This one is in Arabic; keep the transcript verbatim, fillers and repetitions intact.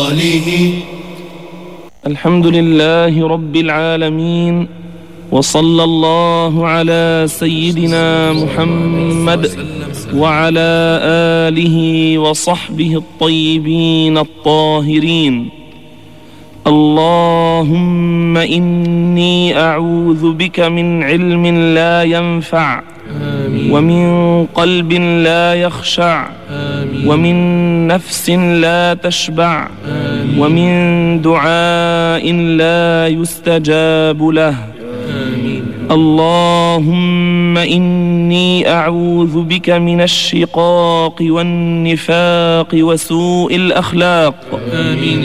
الحمد لله رب العالمين، وصلى الله على سيدنا محمد وعلى آله وصحبه الطيبين الطاهرين. اللهم إني أعوذ بك من علم لا ينفع، آمين، ومن قلب لا يخشع، آمين، ومن نفس لا تشبع، آمين، ومن دعاء لا يستجاب له. آمين. اللهم إني أعوذ بك من الشقاق والنفاق وسوء الأخلاق. آمين.